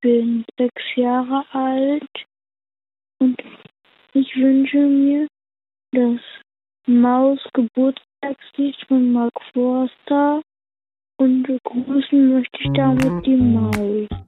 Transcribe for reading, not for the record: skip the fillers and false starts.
bin 6 Jahre alt und ich wünsche mir das Maus-Geburtstagslied von Mark Forster und begrüßen möchte ich damit die Maus.